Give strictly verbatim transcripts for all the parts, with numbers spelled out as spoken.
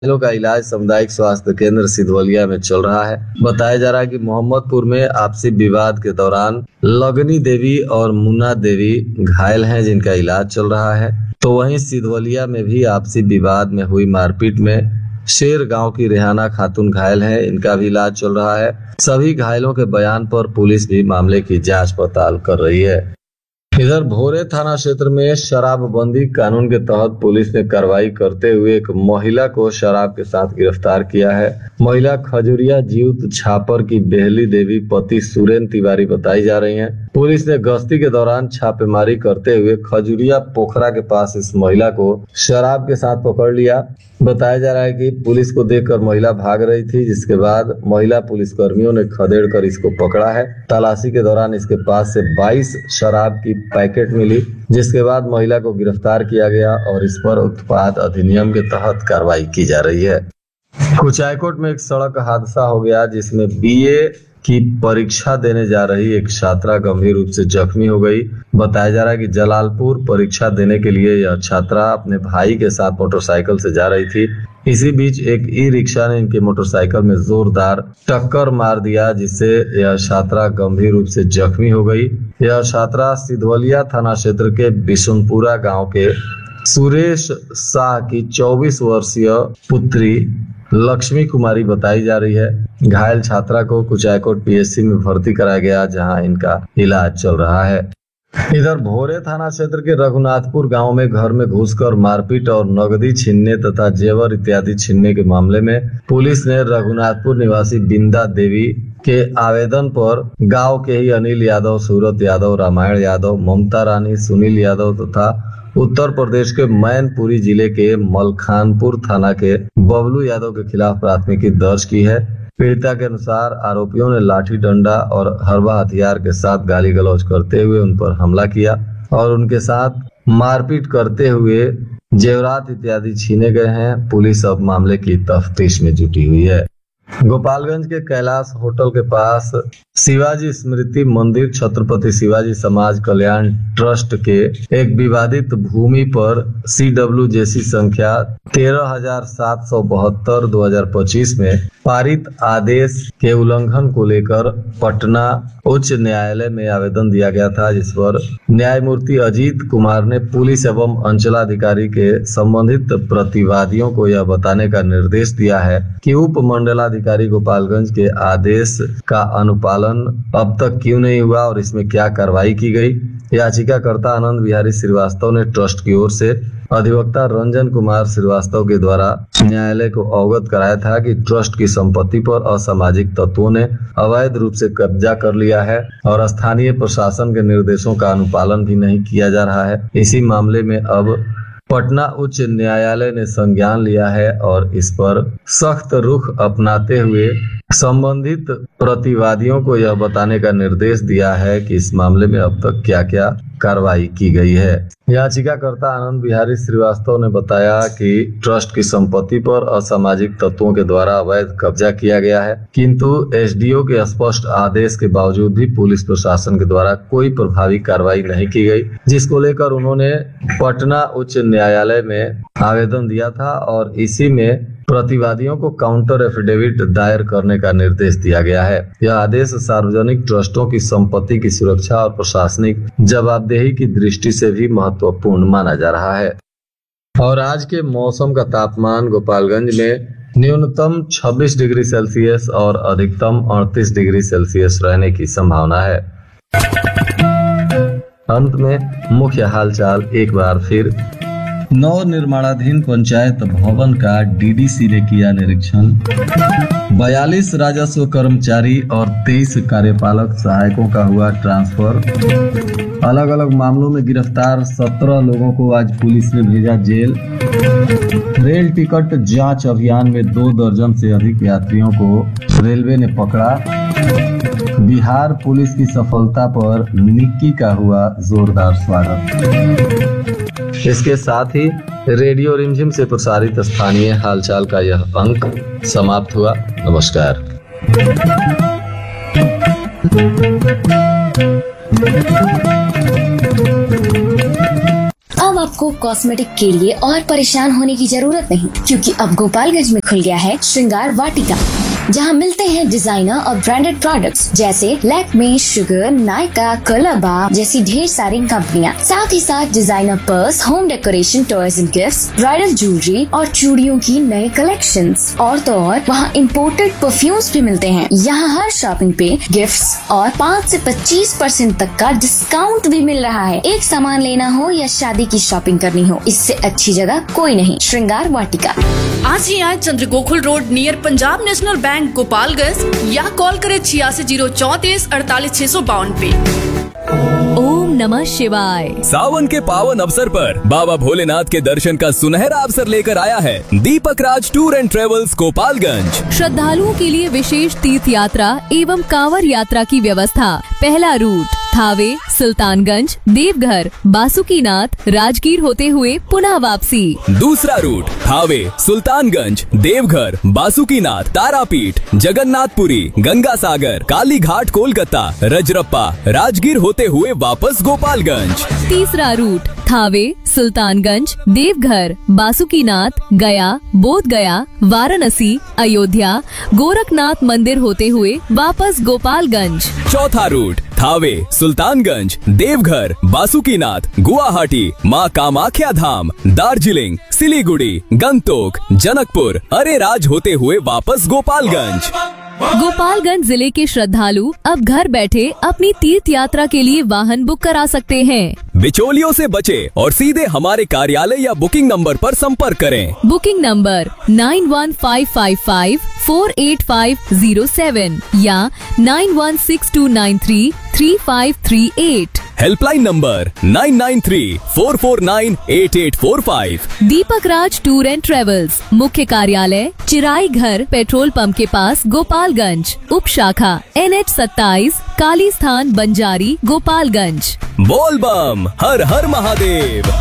घायलों का इलाज सामुदायिक स्वास्थ्य केंद्र सिधवलिया में चल रहा है। बताया जा रहा है कि मोहम्मदपुर में आपसी विवाद के दौरान लगनी देवी और मुन्ना देवी घायल हैं, जिनका इलाज चल रहा है। तो वहीं सिधवलिया में भी आपसी विवाद में हुई मारपीट में शेर गांव की रेहाना खातून घायल है, इनका भी इलाज चल रहा है। सभी घायलों के बयान पर पुलिस भी मामले की जांच पड़ताल कर रही है। इधर भोरे थाना क्षेत्र में शराबबंदी कानून के तहत पुलिस ने कार्रवाई करते हुए एक महिला को शराब के साथ गिरफ्तार किया है। महिला खजुरिया जीउत छापर की बेहली देवी पति सुरेन तिवारी बताई जा रही हैं। पुलिस ने गश्ती के दौरान छापेमारी करते हुए खजुरिया पोखरा के पास इस महिला को शराब के साथ पकड़ लिया। बताया जा रहा है कि पुलिस को देखकर महिला भाग रही थी, जिसके बाद महिला पुलिस कर्मियों ने खदेड़ कर इसको पकड़ा है। तलाशी के दौरान इसके पास से बाईस शराब की पैकेट मिली, जिसके बाद महिला को गिरफ्तार किया गया और इस पर उत्पाद अधिनियम के तहत कार्रवाई की जा रही है। कुचायकोट में एक सड़क हादसा हो गया, जिसमें बीए की परीक्षा देने जा रही एक छात्रा गंभीर रूप से जख्मी हो गई। बताया जा रहा है कि जलालपुर परीक्षा देने के लिए यह छात्रा अपने भाई के साथ मोटरसाइकिल से जा रही थी। इसी बीच एक ई रिक्शा ने इनके मोटरसाइकिल में जोरदार टक्कर मार दिया, जिससे यह छात्रा गंभीर रूप से जख्मी हो गई। यह छात्रा सिधवलिया थाना क्षेत्र के बिशुनपुरा गांव के सुरेश शाह की चौबीस वर्षीय पुत्री लक्ष्मी कुमारी बताई जा रही है। घायल छात्रा को कुचायकोट पीएचसी में भर्ती कराया गया, जहां इनका इलाज चल रहा है। इधर भोरे थाना क्षेत्र के रघुनाथपुर गांव में घर में घुसकर मारपीट और नगदी छीनने तथा जेवर इत्यादि छीनने के मामले में पुलिस ने रघुनाथपुर निवासी बिंदा देवी के आवेदन पर गांव के ही अनिल यादव, सूरत यादव, रामायण यादव, ममता रानी, सुनील यादव तथा उत्तर प्रदेश के मैनपुरी जिले के मलखानपुर थाना के बबलू यादव के खिलाफ प्राथमिकी दर्ज की है। पीड़िता के अनुसार आरोपियों ने लाठी डंडा और हरबा हथियार के साथ गाली गलौज करते हुए उन पर हमला किया और उनके साथ मारपीट करते हुए जेवरात इत्यादि छीने गए हैं। पुलिस अब मामले की तफ्तीश में जुटी हुई है। गोपालगंज के कैलाश होटल के पास शिवाजी स्मृति मंदिर छत्रपति शिवाजी समाज कल्याण ट्रस्ट के एक विवादित भूमि पर सी डब्ल्यू जेसी संख्या तेरह हजार सात सौ बहत्तर दो हजार पच्चीस में पारित आदेश के उल्लंघन को लेकर पटना उच्च न्यायालय में आवेदन दिया गया था, जिस पर न्यायमूर्ति अजीत कुमार ने पुलिस एवं अंचलाधिकारी के संबंधित प्रतिवादियों को यह बताने का निर्देश दिया है कि उप मंडलाधिकारी गोपालगंज के आदेश का अनुपालन अब तक क्यों नहीं हुआ और इसमें क्या कार्रवाई की गई। याचिकाकर्ता आनंद बिहारी श्रीवास्तव ने ट्रस्ट की ओर से अधिवक्ता रंजन कुमार श्रीवास्तव के द्वारा न्यायालय को अवगत कराया था कि ट्रस्ट की संपत्ति पर असामाजिक तत्वों ने अवैध रूप से कब्जा कर लिया है और स्थानीय प्रशासन के निर्देशों का अनुपालन भी नहीं किया जा रहा है। इसी मामले में अब पटना उच्च न्यायालय ने संज्ञान लिया है और इस पर सख्त रुख अपनाते हुए संबंधित प्रतिवादियों को यह बताने का निर्देश दिया है कि इस मामले में अब तक क्या क्या कार्रवाई की गई है। याचिकाकर्ता आनंद बिहारी श्रीवास्तव ने बताया कि ट्रस्ट की संपत्ति पर असामाजिक तत्वों के द्वारा अवैध कब्जा किया गया है, किंतु एसडीओ के स्पष्ट आदेश के बावजूद भी पुलिस प्रशासन के द्वारा कोई प्रभावी कार्रवाई नहीं की गई, जिसको लेकर उन्होंने पटना उच्च न्यायालय में आवेदन दिया था और इसी में प्रतिवादियों को काउंटर एफिडेविट दायर करने का निर्देश दिया गया है। यह आदेश सार्वजनिक ट्रस्टों की संपत्ति की सुरक्षा और प्रशासनिक जवाबदेही की दृष्टि से भी महत्वपूर्ण माना जा रहा है। और आज के मौसम का तापमान गोपालगंज में न्यूनतम छब्बीस डिग्री सेल्सियस और अधिकतम अड़तीस डिग्री सेल्सियस रहने की संभावना है। अंत में मुख्य हालचाल एक बार फिर। नव निर्माणाधीन पंचायत भवन का डीडीसी ने किया निरीक्षण। बयालीस राजस्व कर्मचारी और तेईस कार्यपालक सहायकों का हुआ ट्रांसफर। अलग अलग मामलों में गिरफ्तार सत्रह लोगों को आज पुलिस ने भेजा जेल। रेल टिकट जांच अभियान में दो दर्जन से अधिक यात्रियों को रेलवे ने पकड़ा। बिहार पुलिस की सफलता पर निक्की का हुआ जोरदार स्वागत। इसके साथ ही रेडियो रिमझिम से प्रसारित स्थानीय हालचाल का यह अंक समाप्त हुआ। नमस्कार। अब आपको कॉस्मेटिक के लिए और परेशान होने की जरूरत नहीं, क्योंकि अब गोपालगंज में खुल गया है श्रृंगार वाटिका, जहां मिलते हैं डिजाइनर और ब्रांडेड प्रोडक्ट्स जैसे लैक्मे, शुगर, नायका, कलरबा जैसी ढेर सारी कंपनियां। साथ ही साथ designer purse, home decoration, toys and gifts, bridal jewellery और चूड़ियों की नए कलेक्शंस। और तो और वहाँ इम्पोर्टेड परफ्यूम्स भी मिलते हैं। यहाँ हर शॉपिंग पे गिफ्ट्स और पाँच से पच्चीस परसेंट तक का डिस्काउंट भी मिल रहा है। एक सामान लेना हो या शादी की शॉपिंग करनी हो, इससे अच्छी जगह कोई नहीं। श्रृंगार वाटिका। आज ही आए चंद्र Gokul road near Punjab national bank Gopalganj, या कॉल करे छियासी जीरो चौतीस अड़तालीस छह सौ बावन पे। ओम नमः शिवाय। सावन के पावन अवसर पर बाबा भोलेनाथ के दर्शन का सुनहरा अवसर लेकर आया है दीपक राज टूर एंड ट्रेवल्स गोपालगंज। श्रद्धालुओं के लिए विशेष तीर्थ यात्रा एवं कांवर यात्रा की व्यवस्था। पहला रूट थावे, सुल्तानगंज, देवघर, बासुकीनाथ, राजगीर होते हुए पुनः वापसी। दूसरा रूट थावे, सुल्तानगंज, देवघर, बासुकीनाथ, तारापीठ, जगन्नाथपुरी, गंगा सागर, काली घाट, कोलकाता, रजरप्पा, राजगीर होते हुए वापस गोपालगंज। तीसरा रूट थावे, सुल्तानगंज, देवघर, बासुकीनाथ, गया, बोध गया, वाराणसी, अयोध्या, गोरखनाथ मंदिर होते हुए वापस गोपालगंज। चौथा रूट थावे, सुल्तानगंज, देवघर, बासुकीनाथ, गुवाहाटी, माँ कामाख्या धाम, दार्जिलिंग, सिलीगुड़ी, गंगटोक, जनकपुर, अरेराज होते हुए वापस गोपालगंज। गोपालगंज जिले के श्रद्धालु अब घर बैठे अपनी तीर्थ यात्रा के लिए वाहन बुक करा सकते हैं। बिचौलियों से बचे और सीधे हमारे कार्यालय या बुकिंग नंबर पर संपर्क करें। Booking number nine one five five five four eight five zero seven या nine one six to nine three three five three eight. Helpline number nine nine three four four nine eight eight four five. Deepak Raj tour and travels, मुख्य कार्यालय चिराई घर, petrol pump के पास, गोपालगंज। उप शाखा N H सत्ताईस, काली स्थान, बंजारी, गोपालगंज। बोल बम, हर हर महादेव।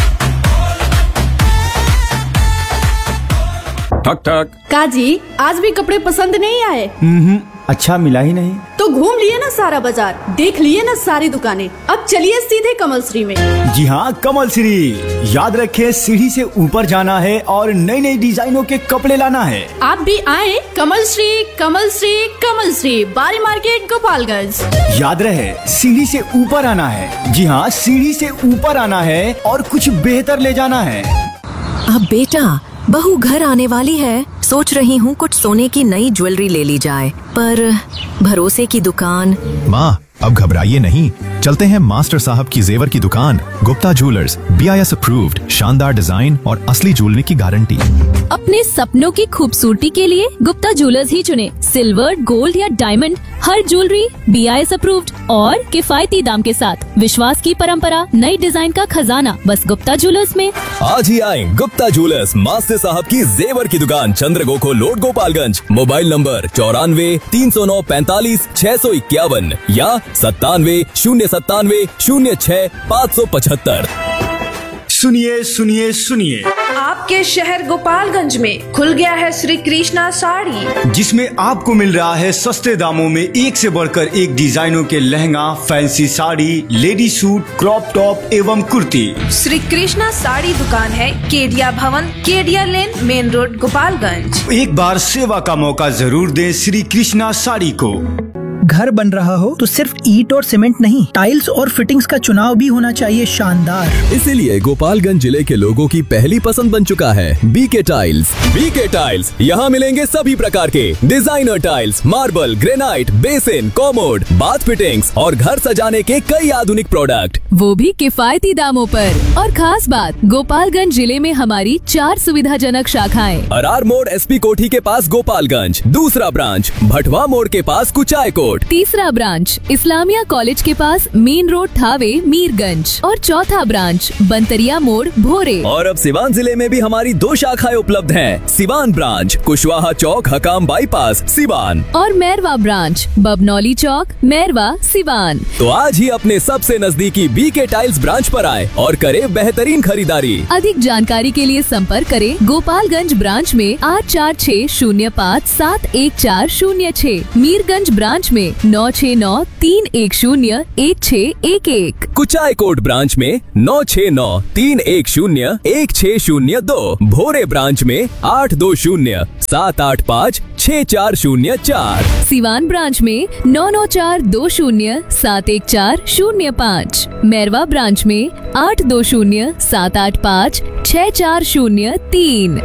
ठक ठक। काजी, आज भी कपड़े पसंद नहीं आए? हम्म, अच्छा मिला ही नहीं। तो घूम लिए ना सारा बाजार, देख लिए ना सारी दुकानें, अब चलिए सीधे कमल श्री में। जी हाँ, कमल श्री। याद रखे, सीढ़ी से ऊपर जाना है और नई नई डिजाइनों के कपड़े लाना है। आप भी आए कमल श्री, कमल श्री, कमल श्री, बारी मार्केट, गोपालगंज। याद रहे, सीढ़ी से ऊपर आना है। जी हाँ, सीढ़ी से ऊपर आना है और कुछ बेहतर ले जाना है। अब बेटा, बहू घर आने वाली है, सोच रही हूँ कुछ सोने की नई ज्वेलरी ले ली जाए, पर भरोसे की दुकान। माँ, अब घबराइए नहीं, चलते हैं मास्टर साहब की जेवर की दुकान, Gupta jewellers, B I S approved, शानदार डिजाइन और असली ज्वेलरी की गारंटी। अपने सपनों की खूबसूरती के लिए गुप्ता ज्वेलर्स ही चुने। सिल्वर, गोल्ड या diamond, her jewellery B I S approved और किफायती दाम के साथ। विश्वास की परंपरा, नई डिजाइन का खजाना, बस गुप्ता ज्वेलर्स में। आज ही आए गुप्ता ज्वेलर्स, मास्टर साहब की जेवर की दुकान, चंद्र Gokul road, Gopalganj. Mobile number चौरानवे तीन सौ नौ पैंतालीस छह सौ इक्यावन या सत्तानवे शून्य सत्तानवे शून्य छह पाँच सौ पचहत्तर। सुनिए सुनिए सुनिए, आपके शहर गोपालगंज में खुल गया है श्री कृष्णा साड़ी, जिसमें आपको मिल रहा है सस्ते दामों में एक से बढ़कर एक डिजाइनों के lehenga, fancy sari, lady suit, crop top एवं कुर्ती। श्री कृष्णा साड़ी दुकान है केडिया भवन, केडिया लेन, मेन रोड, गोपालगंज। एक बार सेवा का मौका जरूर दें श्री कृष्णा साड़ी को। घर बन रहा हो तो सिर्फ ईंट और सीमेंट नहीं, टाइल्स और फिटिंग्स का चुनाव भी होना चाहिए शानदार। इसीलिए गोपालगंज जिले के लोगों की पहली पसंद बन चुका है बीके टाइल्स। बीके टाइल्स, यहाँ मिलेंगे सभी प्रकार के designer tiles, marble, granite, basin, commode, bath fittings और घर सजाने के कई आधुनिक प्रोडक्ट, वो भी किफायती दामों पर। और खास बात, गोपालगंज जिले में हमारी चार सुविधाजनक शाखाएं। अरार मोड़ एसपी कोठी के पास गोपालगंज, दूसरा ब्रांच भटवा मोड़ के पास कुचाय कोट, तीसरा ब्रांच इस्लामिया कॉलेज के पास मेन रोड, थावे, मीरगंज और चौथा ब्रांच बंतरिया मोड़, भोरे। और अब सिवान जिले में भी हमारी दो शाखाएं उपलब्ध हैं। सिवान ब्रांच कुशवाहा चौक, हकाम बाईपास, सिवान, और मैरवा ब्रांच बबनौली चौक, मैरवा, सिवान। तो आज ही अपने सबसे नजदीकी बीके टाइल्स ब्रांच पर आए और करे बेहतरीन खरीदारी। अधिक जानकारी के लिए संपर्क करें गोपालगंज ब्रांच में आठ चार छह शून्य पाँच सात एक चार शून्य छह, मीरगंज ब्रांच में में नौ छः नौ तीन एक शून्य एक छः एक एक। कुचायकोट ब्रांच में नौ छः नौ तीन एक शून्य एक छः शून्य दो। भोरे ब्रांच में आठ दो शून्य सात आठ पाँच छः चार शून्य चार। सिवान ब्रांच में नौ नौ चार दो शून्य सात एक चार शून्य पाँच। मैरवा ब्रांच में आठ दो शून्य सात आठ पाँच छः चार शून्य तीन।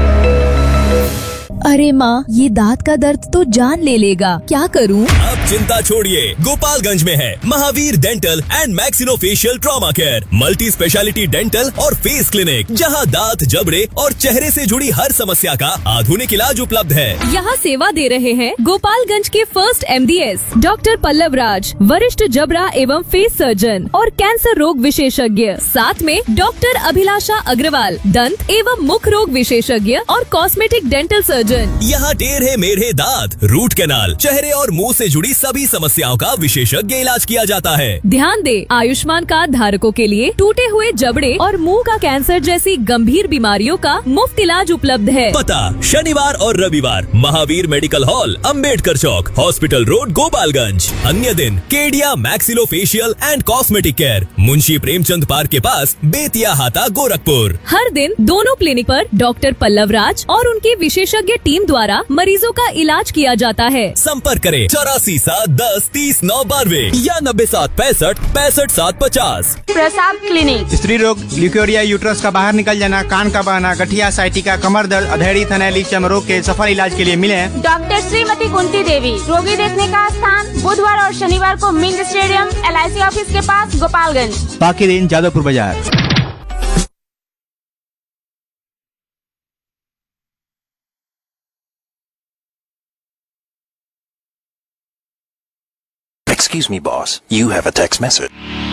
अरे माँ, ये दांत का दर्द तो जान ले लेगा, क्या करूँ? अब चिंता छोड़िए, गोपालगंज में है Mahavir dental and maxillofacial trauma care, multi speciality dental और फेस क्लिनिक, जहां दांत, जबड़े और चेहरे से जुड़ी हर समस्या का आधुनिक इलाज उपलब्ध है। यहाँ सेवा दे रहे हैं गोपालगंज के first M D S doctor Pallav राज, वरिष्ठ जबड़ा एवं फेस सर्जन और कैंसर रोग विशेषज्ञ, साथ में डॉक्टर अभिलाषा अग्रवाल, दंत एवं मुख रोग विशेषज्ञ और कॉस्मेटिक डेंटल सर्जन। यहाँ टेढ़े मेढ़े दांत, रूट कैनाल, चेहरे और मुंह से जुड़ी सभी समस्याओं का विशेषज्ञ इलाज किया जाता है। ध्यान दे, आयुष्मान कार्ड धारकों के लिए टूटे हुए जबड़े और मुंह का कैंसर जैसी गंभीर बीमारियों का मुफ्त इलाज उपलब्ध है। पता शनिवार और रविवार महावीर मेडिकल हॉल, अंबेडकर चौक, हॉस्पिटल रोड, गोपालगंज। अन्य दिन Kedia maxillofacial and cosmetic care, Munshi Premchand park के पास, बेतिया हाता, गोरखपुर। हर दिन दोनों क्लिनिक पर डॉक्टर पल्लव राज और उनके विशेषज्ञ टीम द्वारा मरीजों का इलाज किया जाता है। संपर्क करें चौरासी सात दस तीस नौ बानवे या नब्बे सात पैंसठ पैंसठ सात पचास। प्रसाद क्लिनिक। स्त्री रोग, ल्यूकेरिया, यूट्रस का बाहर निकल जाना, कान का बहना, गठिया, साइटिका, कमर दर्द, अधेड़ी, थनैली, चर्म रोग के सफल इलाज के लिए मिले डॉक्टर श्रीमती कुंती देवी। रोगी देखने का स्थान बुधवार और शनिवार को Minz stadium, L I C office के पास, गोपालगंज। बाकी दिन जादवपुर बाजार। Excuse me, boss. You have a text message.